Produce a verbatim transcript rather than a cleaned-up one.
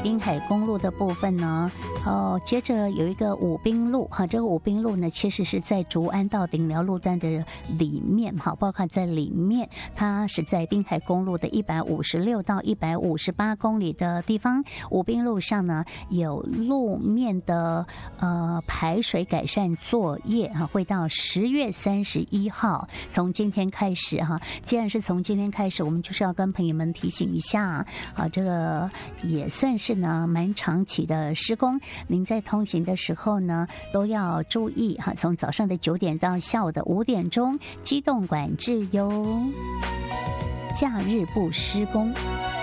滨海公路的部分呢，哦，接着有一个武滨路哈，这个武滨路呢，其实是在竹安到顶寮路段的里面哈，包括在里面，它是在滨海公路的一百五十六到一百五十八公里的地方。武滨路上呢，有路面的呃排水改善作业哈，会到十月三十一号，从今天开始哈。既然是从今天开始，我们就是要跟朋友们提醒一下啊，这个也算是呢蛮长期的施工，您在通行的时候呢都要注意哈，从早上的九点到下午的五点钟，机动管制哟，假日不施工。